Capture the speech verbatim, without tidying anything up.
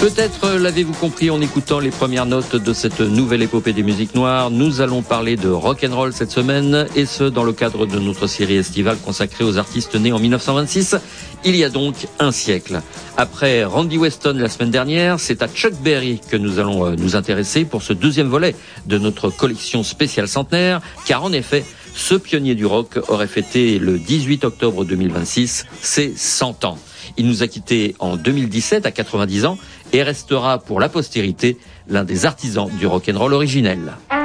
Peut-être l'avez-vous compris en écoutant les premières notes de cette nouvelle épopée des musiques noires. Nous allons parler de rock'n'roll cette semaine, et ce dans le cadre de notre série estivale consacrée aux artistes nés en dix-neuf cent vingt-six, il y a donc un siècle. Après Randy Weston la semaine dernière, c'est à Chuck Berry que nous allons nous intéresser pour ce deuxième volet de notre collection spéciale centenaire, car en effet, ce pionnier du rock aurait fêté le dix-huit octobre deux mille vingt-six ses cent ans. Il nous a quittés en deux mille dix-sept à quatre-vingt-dix ans et restera pour la postérité l'un des artisans du rock'n'roll originel.